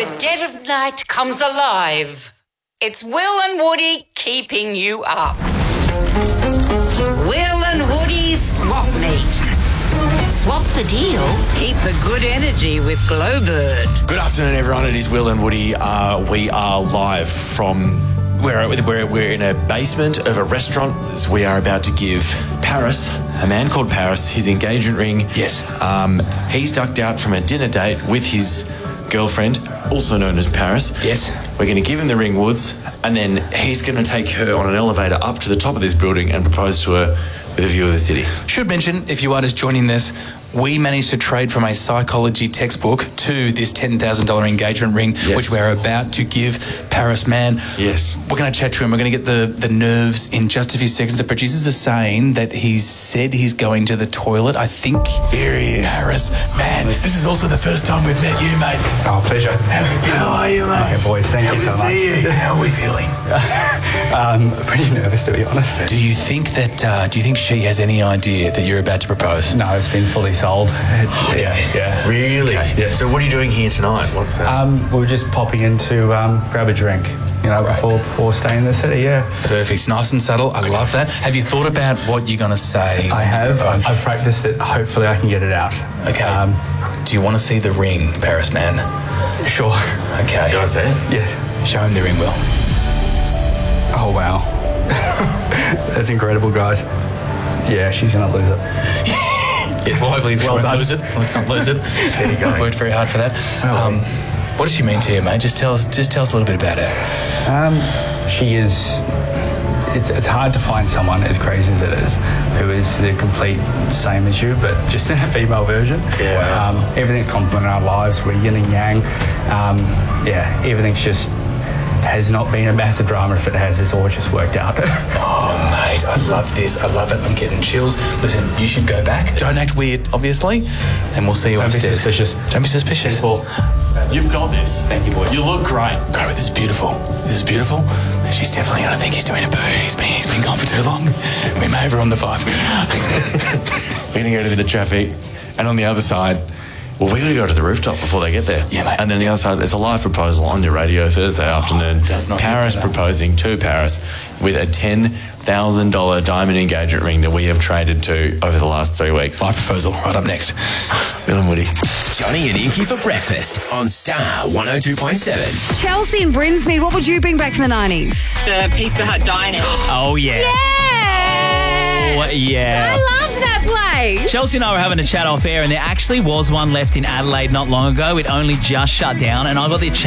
the dead of night comes alive. It's Will and Woody keeping you up. Will and Woody Swap Meet. Swap the deal, keep the good energy with Glowbird. Good afternoon, everyone. It is Will and Woody. We are live from we're in a basement of a restaurant. We are about to give Paris, a man called Paris, his engagement ring. Yes. He's ducked out from a dinner date with his girlfriend, also known as Paris. Yes. We're going to give him the ring, Woods, and then he's going to take her on an elevator up to the top of this building and propose to her with a view of the city. Should mention, if you are just joining this, we managed to trade from a psychology textbook to this $10,000 engagement ring, yes, which we're about to give Paris, man. Yes. We're going to chat to him. We're going to get the nerves in just a few seconds. The producers are saying that he's said he's going to the toilet. I think... Here he is. Paris, man, this is also the first time we've met you, mate. Oh, pleasure. How are you, mate? Okay, boys, thank you so much. You. How are we feeling? Pretty nervous, to be honest. Do you think she has any idea that you're about to propose? No, it's been fully sold. Yeah. Really? Okay, yeah. So what are you doing here tonight? What's that? We were just popping in to grab a drink, before staying in the city, yeah. Perfect. Nice and subtle. I love that. Have you thought about what you're going to say? I have. I've practiced it. Hopefully I can get it out. Okay. Do you want to see the ring, Paris, man? Sure. Okay. You want to see it? Yeah. Show him the ring, Will. Oh, wow. That's incredible, guys. Yeah, she's going to lose it. Yeah, well, hopefully we won't lose it. Let's not lose it. There you go. I've worked very hard for that. What does she mean to you, mate? Just tell us a little bit about her. She is... It's hard to find someone as crazy as it is, who is the complete same as you, but just in a female version. Yeah. Wow. Everything's complementing our lives. We're yin and yang. Everything's just... has not been a massive drama. If it has, it's all just worked out. Oh, mate, I love this. I love it. I'm getting chills. Listen, you should go back. Don't act weird, obviously, and we'll see you upstairs. Don't be Don't be suspicious. suspicious. You've got this. Thank you, boys. You look great. Bro, this is beautiful. This is beautiful. She's definitely going to think he's doing a poo. He's been gone for too long. We may have her on the vibe. We're going to go to the traffic, and on the other side, well, we're going to go to the rooftop before they get there. Yeah, mate. And then the other side, there's a live proposal on your radio Thursday afternoon. does not Paris get that. proposing to Paris with a $10,000 diamond engagement ring that we have traded to over the last 3 weeks. Live proposal right up next. Will and Woody. Johnny and Inky for breakfast on Star 102.7. Chelsea and Brinsmead, what would you bring back from the 90s? The Pizza Hut diner. Oh, yeah. Yes! Oh, yeah. I loved that place. Chelsea and I were having a chat off air, and there actually was one left in Adelaide not long ago. It only just shut down, and I got the